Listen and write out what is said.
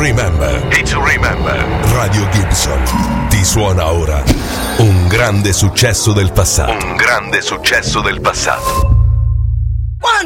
remember. Radio Gibson ti suona ora un grande successo del passato.